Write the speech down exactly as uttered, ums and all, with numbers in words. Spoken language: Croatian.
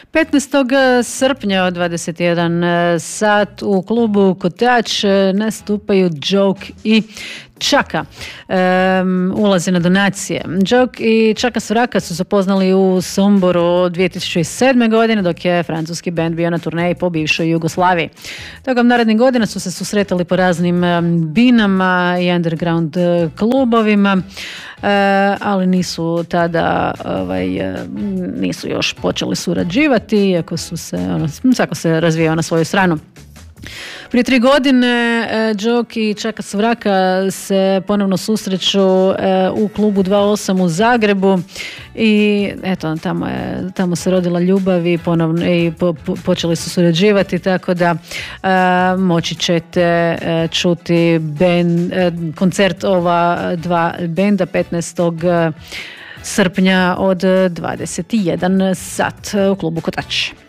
petnaestog srpnja od dvadeset jedan sat u klubu Kotač nastupaju Joke i Čaka. Um, ulazi na donacije. Joke i Čaka Svraka su se poznali u Somboru dvije tisuće sedme. godine dok je francuski bend bio na turneji po bivšoj Jugoslaviji. Tokom narednih godina su se susretali po raznim binama i underground klubovima, uh, ali nisu tada ovaj, nisu još počeli surađivati, iako su se, ono, svako se razvijao na svoju stranu. Prije tri godine Joke i Čaka Svraka se ponovno susreću u klubu dva osam u Zagrebu i eto, tamo, je, tamo se rodila ljubav i, ponovno, i po, po, počeli su surađivati, tako da a, moći ćete a, čuti ben, a, koncert ova dva benda petnaestog srpnja od dvadeset jedan sat u klubu Kotač.